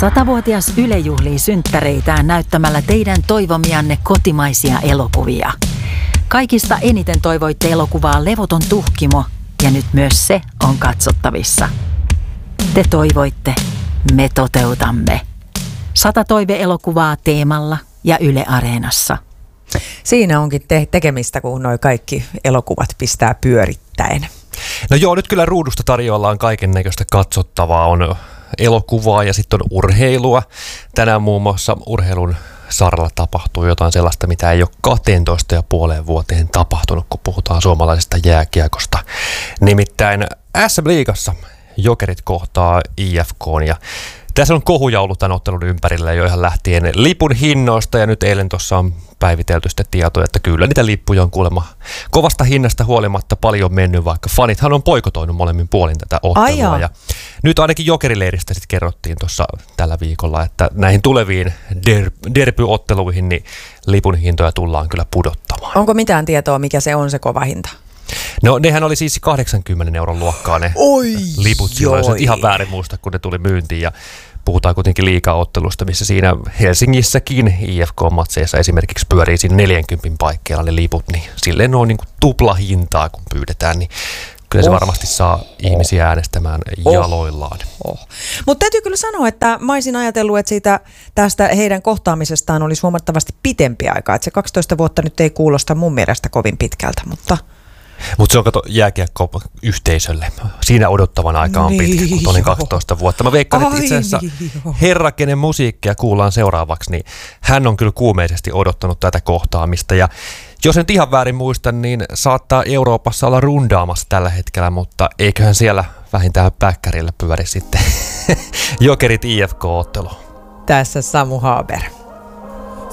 100-vuotias Yle juhlii synttäreitään näyttämällä teidän toivomianne kotimaisia elokuvia. Kaikista eniten toivoitte elokuvaa Levoton tuhkimo, ja nyt myös se on katsottavissa. Te toivoitte, me toteutamme. 100 toive-elokuvaa Teemalla ja Yle Areenassa. Siinä onkin tekemistä, kun noi kaikki elokuvat pistää pyörittäen. No joo, nyt kyllä ruudusta tarjoillaan kaiken näköistä katsottavaa. On elokuvaa ja sitten on urheilua. Tänään muun muassa urheilun saralla tapahtuu jotain sellaista, mitä ei ole 12,5 vuoteen tapahtunut, kun puhutaan suomalaisesta jääkiekosta. Nimittäin SM-liigassa Jokerit kohtaa IFK:n ja tässä on kohujaulu tämän ottelun ympärillä jo ihan lähtien lipun hinnoista ja nyt eilen tuossa on päivitelty sitä tietoa, että kyllä niitä lippuja on kuulemma kovasta hinnasta huolimatta paljon mennyt, vaikka fanithan on poikotoinut molemmin puolin tätä ottelua. Ja nyt ainakin Jokerileiristä sitten kerrottiin tuossa tällä viikolla, että näihin tuleviin derbyotteluihin niin lipun hintoja tullaan kyllä pudottamaan. Onko mitään tietoa, mikä se on se kova hinta? No nehän oli siis 80 euron luokkaa ne liput silloin, jos ihan väärin muista, kun ne tuli myyntiin ja puhutaan kuitenkin liigaottelusta, missä siinä Helsingissäkin IFK-matseissa esimerkiksi pyörii siinä 40 paikkeilla ne liput, niin silleen ne on niin kuin tupla hintaa, kun pyydetään, niin kyllä se varmasti saa ihmisiä äänestämään jaloillaan. Mutta täytyy kyllä sanoa, että mä olisin ajatellut, että tästä heidän kohtaamisestaan olisi huomattavasti pitempi aika, että se 12 vuotta nyt ei kuulosta mun mielestä kovin pitkältä, mutta se on jääkiekko-yhteisölle. Siinä odottavan aika on pitkä, kun olin 12 vuotta. Mä veikkaan, että itse asiassa herra, kenen musiikkia kuullaan seuraavaksi, niin hän on kyllä kuumeisesti odottanut tätä kohtaamista. Ja jos nyt ihan väärin muistan, niin saattaa Euroopassa olla rundaamassa tällä hetkellä, mutta eiköhän siellä vähintään päkkärillä pyöri sitten Jokerit IFK-ottelu. Tässä Samu Haber.